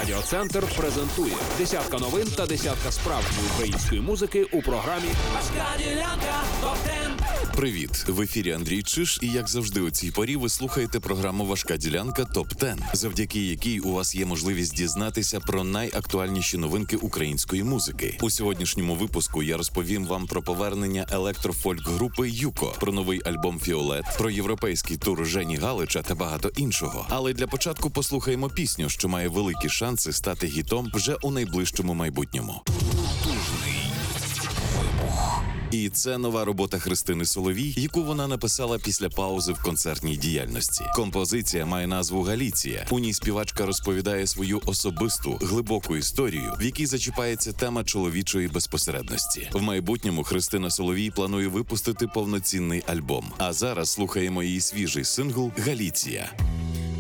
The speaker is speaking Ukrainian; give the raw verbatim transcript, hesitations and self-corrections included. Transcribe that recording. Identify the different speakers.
Speaker 1: Радіоцентр презентує десятка новин та десятка справжньої української музики у програмі «Важка ділянка топ-десять».
Speaker 2: Привіт! В ефірі Андрій Чиш, і як завжди у цій порі ви слухаєте програму «Важка ділянка топ-десять», завдяки якій у вас є можливість дізнатися про найактуальніші новинки української музики. У сьогоднішньому випуску я розповім вам про повернення електрофольк-групи «Юко», про новий альбом «Фіолет», про європейський тур Жені Галича та багато іншого. Але для початку послухаємо пісню, що має великі шанси стати гітом вже у найближчому майбутньому. І це нова робота Христини Соловій, яку вона написала після паузи в концертній діяльності. Композиція має назву «Галіція». У ній співачка розповідає свою особисту, глибоку історію, в якій зачіпається тема чоловічої безпосередності. В майбутньому Христина Соловій планує випустити повноцінний альбом. А зараз слухаємо її свіжий сингл «Галіція».